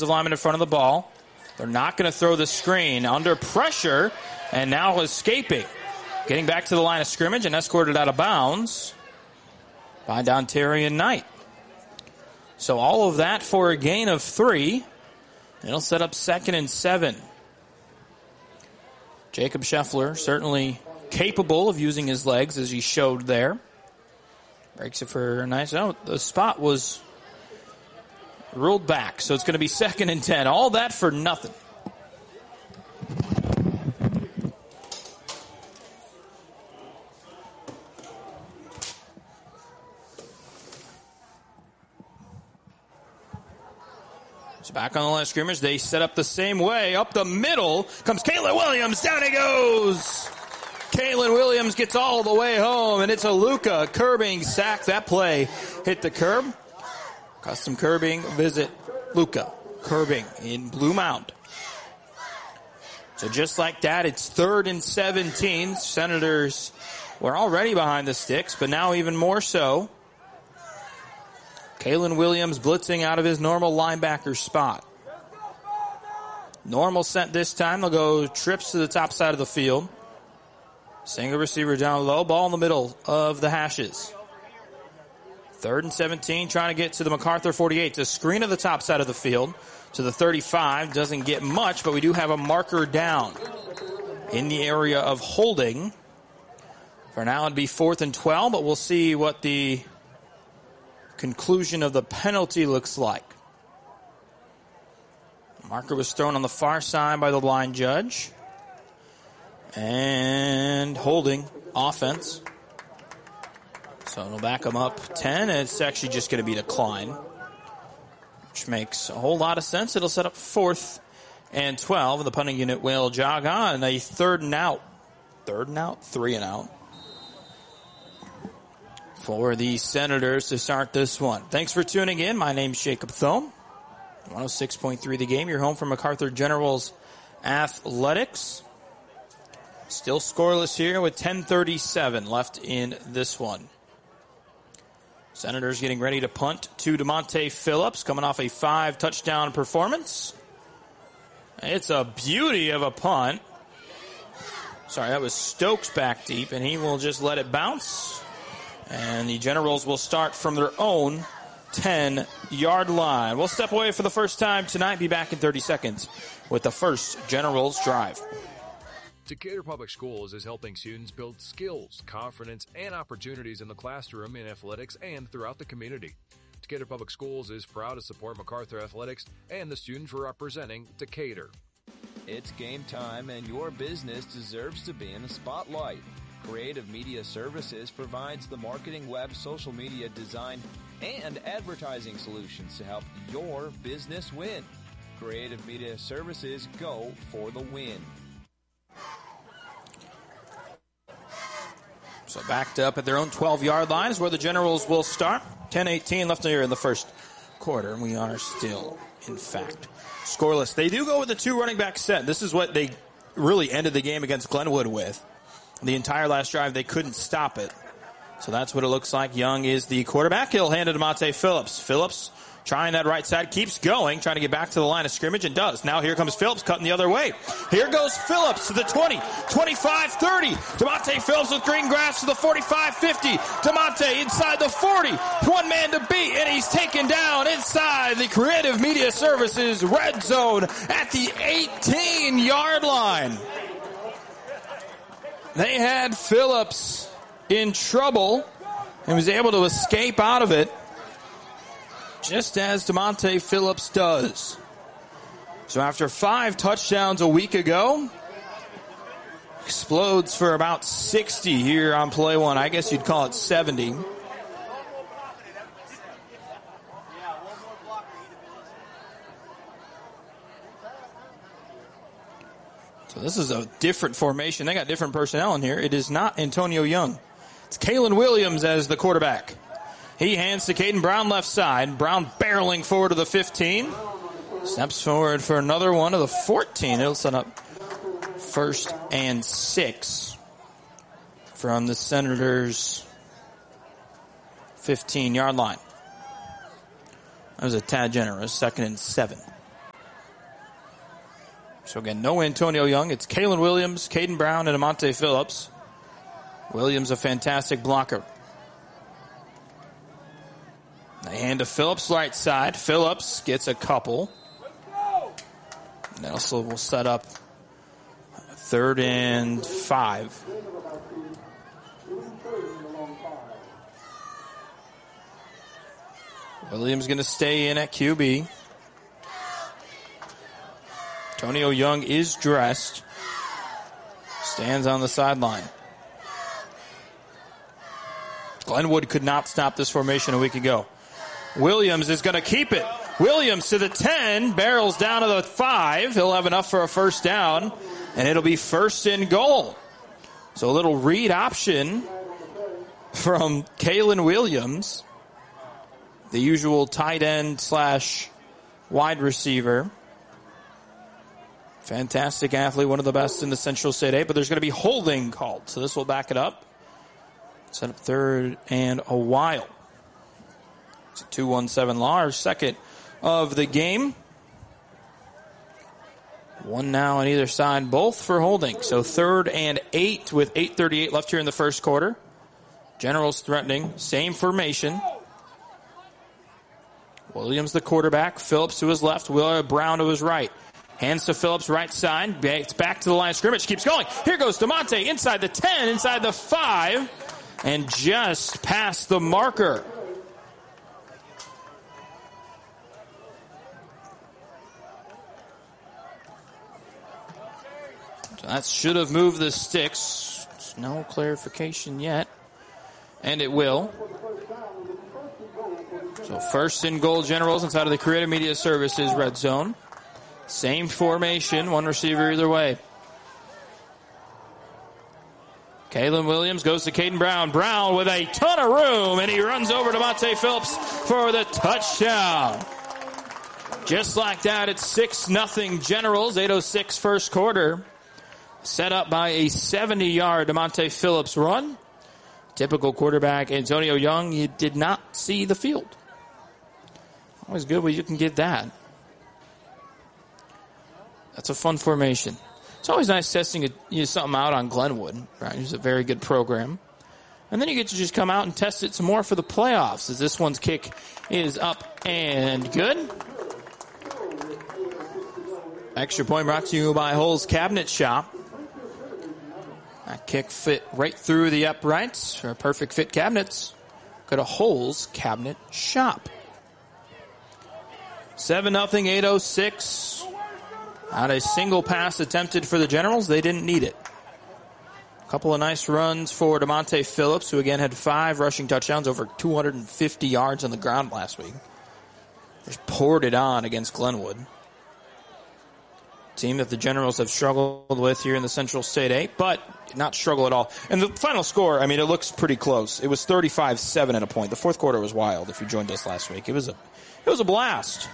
lineman in front of the ball. They're not going to throw the screen. Under pressure, and now escaping. Getting back to the line of scrimmage and escorted out of bounds by Dontarian Knight. So all of that for a gain of 3. It'll set up 2nd and 7. Jacob Scheffler certainly capable of using his legs as he showed there. Breaks it for a nice... Oh, the spot was ruled back, so it's going to be 2nd and 10. All that for nothing. So back on the line of scrimmage, they set up the same way. Up the middle comes Kalen Williams. Down he goes. Kalen Williams gets all the way home, and it's a Luca curbing sack. That play hit the curb. Custom curbing, visit Luca curbing in Blue Mound. So just like that, it's 3rd and 17. Senators were already behind the sticks, but now even more so. Kalen Williams blitzing out of his normal linebacker spot. Normal set this time. They'll go trips to the top side of the field. Single receiver down low. Ball in the middle of the hashes. 3rd and 17. Trying to get to the MacArthur 48. It's a screen of the top side of the field to the 35. Doesn't get much, but we do have a marker down in the area of holding. For now, it'd be 4th and 12, but we'll see what the conclusion of the penalty looks like. Marker was thrown on the far side by the line judge. And holding offense. So it'll back them up 10, and it's actually just going to be decline, which makes a whole lot of sense. It'll set up 4th and 12, and the punting unit will jog on. A 3rd and out. 3rd and out? 3 and out. For the Senators to start this one. Thanks for tuning in. My name's Jacob Thome. 106.3 The Game. You're home from MacArthur Generals Athletics. Still scoreless here with 10:37 left in this one. Senators getting ready to punt to DeMonte Phillips, coming off a 5-touchdown performance. It's a beauty of a punt. Sorry, that was Stokes back deep, and he will just let it bounce. And the Generals will start from their own 10-yard line. We'll step away for the first time tonight. Be back in 30 seconds with the first Generals drive. Decatur Public Schools is helping students build skills, confidence, and opportunities in the classroom, in athletics, and throughout the community. Decatur Public Schools is proud to support MacArthur Athletics and the students representing Decatur. It's game time, and your business deserves to be in the spotlight. Creative Media Services provides the marketing, web, social media design, and advertising solutions to help your business win. Creative Media Services, go for the win. So backed up at their own 12-yard line is where the Generals will start. 10:18 left here in the first quarter, and we are still, in fact, scoreless. They do go with the 2 running back set. This is what they really ended the game against Glenwood with. The entire last drive, they couldn't stop it. So that's what it looks like. Young is the quarterback. He'll hand it to DeMonte Phillips. Phillips trying that right side, keeps going, trying to get back to the line of scrimmage, and does. Now here comes Phillips cutting the other way. Here goes Phillips to the 20, 25, 30. DeMonte Phillips with green grass to the 45, 50. DeMonte inside the 40. One man to beat, and he's taken down inside the Creative Media Services red zone at the 18-yard line. They had Phillips in trouble and was able to escape out of it, just as DeMonte Phillips does. So after 5 touchdowns a week ago, explodes for about 60 here on play one. I guess you'd call it 70. So this is a different formation. They got different personnel in here. It is not Antonio Young. It's Kalen Williams as the quarterback. He hands to Caden Brown left side. Brown barreling forward to the 15. Steps forward for another one to the 14. It'll set up 1st and 6 from the Senators' 15-yard line. That was a tad generous. 2nd and 7. So again, no Antonio Young. It's Kalen Williams, Caden Brown, and Amante Phillips. Williams a fantastic blocker. They hand to Phillips right side. Phillips gets a couple. Nelson will set up 3rd and 5. Williams going to stay in at QB. Antonio Young is dressed. Stands on the sideline. Glenwood could not stop this formation a week ago. Williams is going to keep it. Williams to the 10, barrels down to the 5. He'll have enough for a first down, and it'll be 1st and goal. So a little read option from Kalen Williams, the usual tight end / wide receiver. Fantastic athlete, one of the best in the Central State 8, but there's going to be holding called, so this will back it up. Set up 3rd and a while. It's a 2-1-7 law, our second of the game. One now on either side, both for holding. So 3rd and 8 with 8:38 left here in the first quarter. Generals threatening, same formation. Williams the quarterback, Phillips to his left, Brown to his right. Hands to Phillips right side, it's back to the line of scrimmage, keeps going. Here goes DeMonte inside the 10, inside the 5, and just past the marker. That should have moved the sticks. No clarification yet. And it will. So 1st and goal, Generals inside of the Creative Media Services red zone. Same formation, one receiver either way. Kalen Williams goes to Caden Brown. Brown with a ton of room, and he runs over to Monte Phillips for the touchdown. Just like that, it's 6-0 Generals, 8:06 first quarter. Set up by a 70-yard DeMonte Phillips run. Typical quarterback Antonio Young, he did not see the field. Always good when you can get that. That's a fun formation. It's always nice testing something out on Glenwood, right? It's a very good program. And then you get to just come out and test it some more for the playoffs, as this one's kick is up and good. Extra point brought to you by Hull's Cabinet Shop. That kick fit right through the uprights for perfect fit cabinets. Go to Hull's Cabinet Shop. 7-0, 8:06. Not a single pass attempted for the Generals. They didn't need it. A couple of nice runs for DeMonte Phillips, who again had 5 rushing touchdowns, over 250 yards on the ground last week. Just poured it on against Glenwood. Team that the Generals have struggled with here in the Central State 8, but not struggle at all. And the final score, I mean, it looks pretty close. It was 35-7 at a point. The fourth quarter was wild if you joined us last week. It was a blast.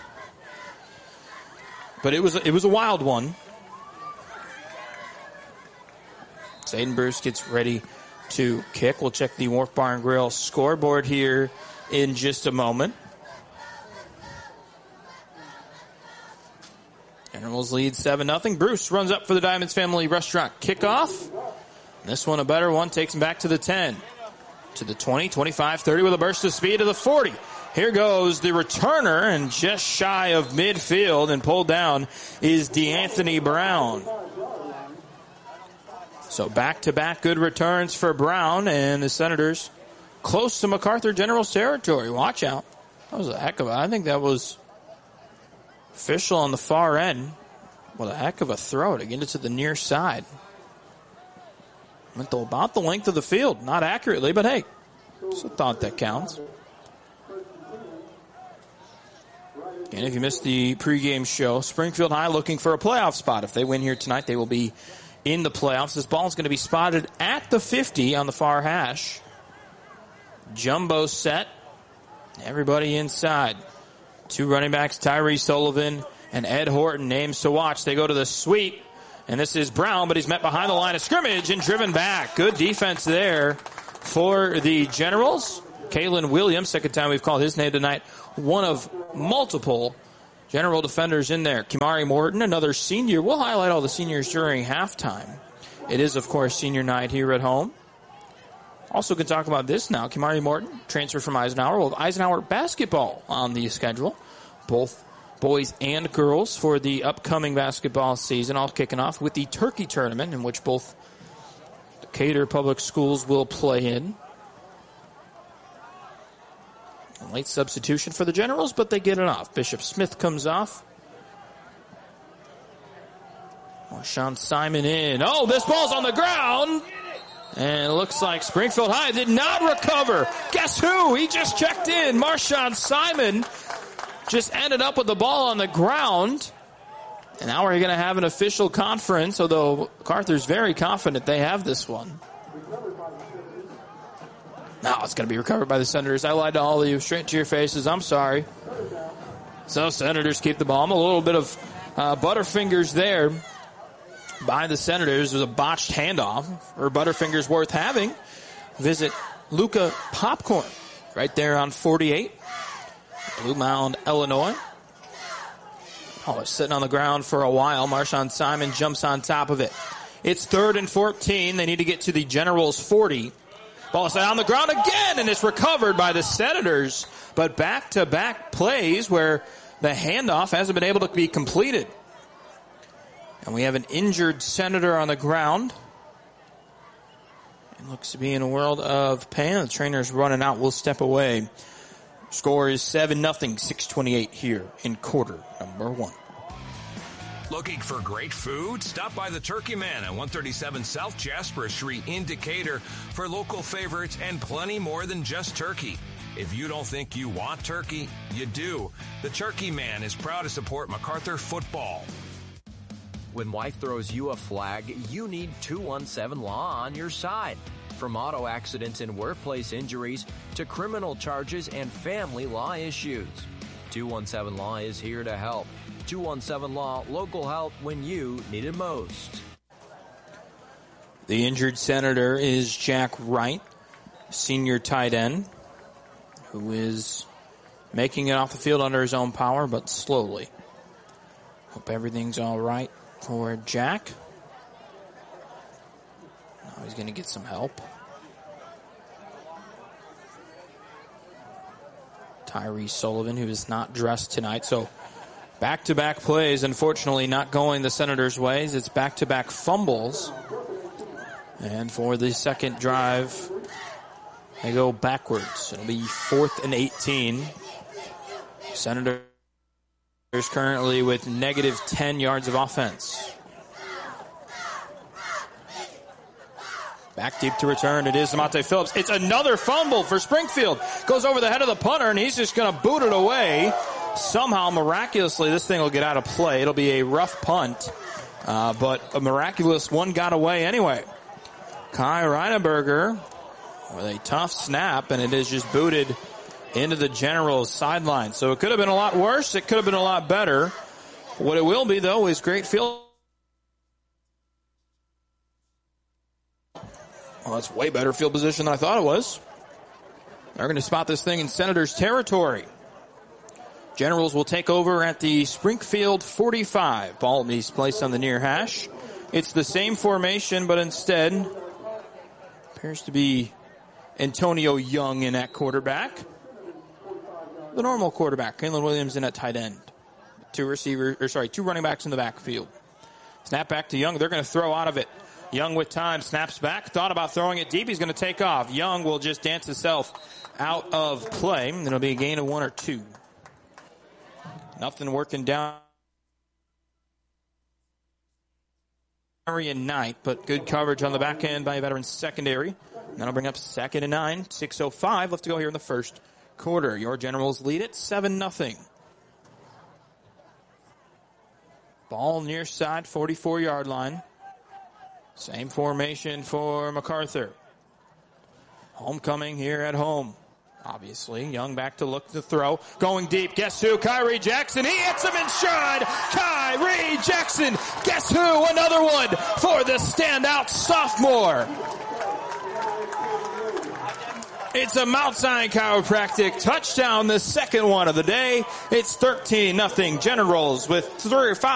But it was a wild one. Zayden Bruce gets ready to kick. We'll check the Wharf Bar and Grill scoreboard here in just a moment. Generals lead 7-0. Bruce runs up for the Diamonds Family Restaurant kickoff. This one a better one, takes him back to the 10, to the 20, 25, 30 with a burst of speed to the 40. Here goes the returner, and just shy of midfield and pulled down is DeAnthony Brown. So back-to-back good returns for Brown, and the Senators close to MacArthur Generals territory. Watch out. That was a heck of I think that was official on the far end. What a heck of a throw to get it to the near side. Went about the length of the field. Not accurately, but hey, it's a thought that counts. And if you missed the pregame show, Springfield High looking for a playoff spot. If they win here tonight, they will be in the playoffs. This ball is going to be spotted at the 50 on the far hash. Jumbo set. Everybody inside. 2 running backs, Tyree Sullivan and Ed Horton, names to watch. They go to the sweep, and this is Brown, but he's met behind the line of scrimmage and driven back. Good defense there for the Generals. Kalen Williams, second time we've called his name tonight, one of multiple General defenders in there. Kimari Morton, another senior. We'll highlight all the seniors during halftime. It is, of course, senior night here at home. Also can talk about this now. Kimari Morton, transfer from Eisenhower. Well, Eisenhower basketball on the schedule. Both boys and girls for the upcoming basketball season, all kicking off with the Turkey Tournament, in which both Decatur Public Schools will play in. A late substitution for the Generals, but they get it off. Bishop Smith comes off. Sean Simon in. Oh, this ball's on the ground. And it looks like Springfield High did not recover. Guess who? He just checked in. Marshawn Simon just ended up with the ball on the ground. And now we're going to have an official conference, although MacArthur's very confident they have this one. Now it's going to be recovered by the Senators. I lied to all of you. Straight to your faces. I'm sorry. So Senators keep the ball. A little bit of Butterfingers there by the Senators. There's a botched handoff, or Butterfingers worth having. Visit Luca Popcorn right there on 48. Blue Mound, Illinois. Oh, it's sitting on the ground for a while. Marshawn Simon jumps on top of it. It's 3rd and 14. They need to get to the Generals 40. Ball is on the ground again, and it's recovered by the Senators. But back-to-back plays where the handoff hasn't been able to be completed. And we have an injured Senator on the ground. It looks to be in a world of pain. The trainer's running out. We'll step away. Score is 7-0, 6:28 here in quarter number 1. Looking for great food? Stop by the Turkey Man at 137 South Jasper Street in Decatur for local favorites and plenty more than just turkey. If you don't think you want turkey, you do. The Turkey Man is proud to support MacArthur football. When wife throws you a flag, you need 217 Law on your side. From auto accidents and workplace injuries to criminal charges and family law issues, 217 Law is here to help. 217 Law, local help when you need it most. The injured Senator is Jack Wright, senior tight end, who is making it off the field under his own power, but slowly. Hope everything's all right for Jack. Now he's going to get some help. Tyree Sullivan, who is not dressed tonight, so back-to-back plays, unfortunately not going the Senators' ways. It's back-to-back fumbles. And for the second drive, they go backwards. It'll be 4th and 18. Senators currently with negative 10 yards of offense. Back deep to return. It is Monte Phillips. It's another fumble for Springfield. Goes over the head of the punter, and he's just going to boot it away. Somehow, miraculously, this thing will get out of play. It'll be a rough punt, but a miraculous one got away anyway. Kai Reineberger with a tough snap, and it is just booted into the Generals' sideline. So it could have been a lot worse. It could have been a lot better. What it will be, though, is great field. Well, that's way better field position than I thought it was. They're going to spot this thing in Senators' territory. Generals will take over at the Springfield 45. Ball is placed on the near hash. It's the same formation, but instead appears to be Antonio Young in at quarterback. The normal quarterback, Kalen Williams in at tight end. Two running backs in the backfield. Snap back to Young. They're going to throw out of it. Young with time, snaps back, thought about throwing it deep. He's going to take off. Young will just dance himself out of play. It'll be a gain of 1 or 2. Nothing working down and Knight, but good coverage on the back end by a veteran secondary. That'll bring up 2nd and 9, 6:05 left to go here in the first quarter. Your Generals lead it 7-0. Ball near side, 44-yard line. Same formation for MacArthur. Homecoming here at home. Obviously, Young back to look to throw. Going deep. Guess who? Kyrie Jackson. He hits him in stride. Kyrie Jackson. Guess who? Another one for the standout sophomore. It's a Mount Zion Chiropractic touchdown, the second one of the day. It's 13-0 Generals with 5